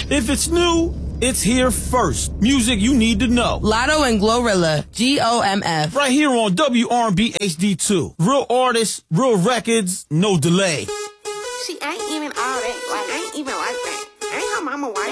If it's new, it's here first. Music you need to know. Lotto and Glorilla, GOMF. Right here on WRB HD2. Real artists, real records, no delay. See, I ain't even all that. Like, I ain't even like that. I ain't her mama wife.